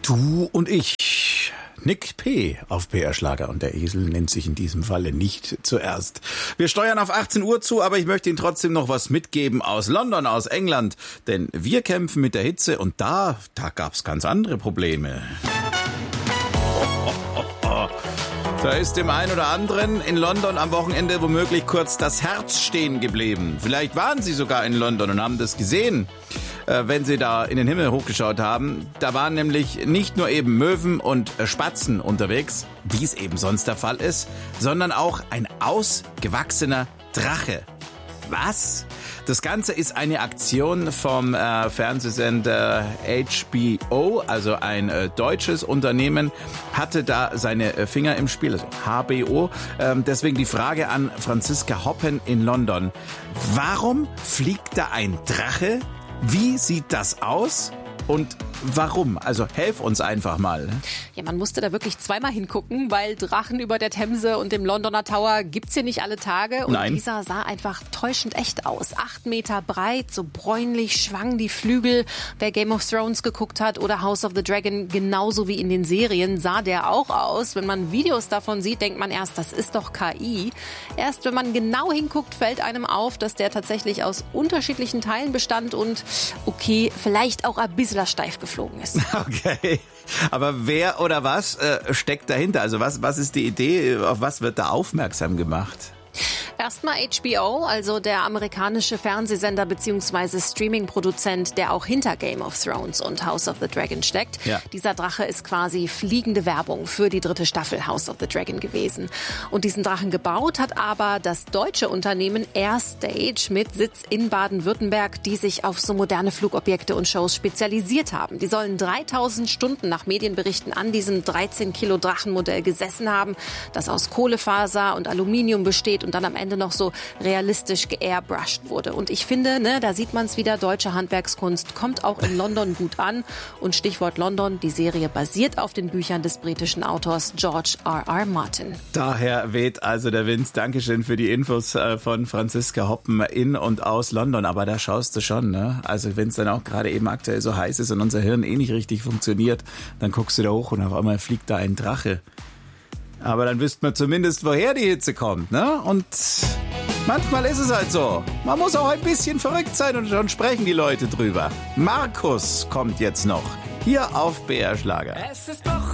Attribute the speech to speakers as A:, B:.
A: Du und ich. Nick P. auf BR Schlager und der Esel nennt sich in diesem Falle nicht zuerst. Wir steuern auf 18 Uhr zu, aber ich möchte Ihnen trotzdem noch was mitgeben aus London, aus England. Denn wir kämpfen mit der Hitze und da gab's ganz andere Probleme. Da ist dem einen oder anderen in London am Wochenende womöglich kurz das Herz stehen geblieben. Vielleicht waren Sie sogar in London und haben das gesehen, wenn Sie da in den Himmel hochgeschaut haben. Da waren nämlich nicht nur eben Möwen und Spatzen unterwegs, wie es eben sonst der Fall ist, sondern auch ein ausgewachsener Drache. Was? Das Ganze ist eine Aktion vom Fernsehsender HBO, also ein deutsches Unternehmen, hatte da seine Finger im Spiel, also HBO. Deswegen die Frage an Franziska Hoppen in London. Warum fliegt da ein Drache? Wie sieht das aus? Und warum? Also helf uns einfach mal.
B: Ja, man musste da wirklich zweimal hingucken, weil Drachen über der Themse und dem Londoner Tower gibt's hier nicht alle Tage. Und
A: Nein.
B: Dieser sah einfach täuschend echt aus. 8 Meter breit, so bräunlich, schwangen die Flügel. Wer Game of Thrones geguckt hat oder House of the Dragon, genauso wie in den Serien, sah der auch aus. Wenn man Videos davon sieht, denkt man erst, das ist doch KI. Erst wenn man genau hinguckt, fällt einem auf, dass der tatsächlich aus unterschiedlichen Teilen bestand und, okay, vielleicht auch ein bisschen steif geflogen ist.
A: Okay, aber wer oder was steckt dahinter? Also was ist die Idee? Auf was wird da aufmerksam gemacht?
B: Erstmal HBO, also der amerikanische Fernsehsender bzw. Streaming-Produzent, der auch hinter Game of Thrones und House of the Dragon steckt.
A: Ja.
B: Dieser Drache ist quasi fliegende Werbung für die 3. Staffel House of the Dragon gewesen. Und diesen Drachen gebaut hat aber das deutsche Unternehmen Airstage mit Sitz in Baden-Württemberg, die sich auf so moderne Flugobjekte und Shows spezialisiert haben. Die sollen 3000 Stunden nach Medienberichten an diesem 13 Kilo Drachenmodell gesessen haben, das aus Kohlefaser und Aluminium besteht und dann am Ende noch so realistisch geairbrushed wurde. Und ich finde, da sieht man es wieder, deutsche Handwerkskunst kommt auch in London gut an. Und Stichwort London, die Serie basiert auf den Büchern des britischen Autors George R.R. Martin.
A: Daher weht also der Wind. Dankeschön für die Infos von Franziska Hoppen in und aus London. Aber da schaust du schon, ne? Also wenn es dann auch gerade eben aktuell so heiß ist und unser Hirn nicht richtig funktioniert, dann guckst du da hoch und auf einmal fliegt da ein Drache. Aber dann wüsste man zumindest, woher die Hitze kommt, ne? Und manchmal ist es halt so. Man muss auch ein bisschen verrückt sein und schon sprechen die Leute drüber. Markus kommt jetzt noch. Hier auf BR Schlager.
C: Es ist doch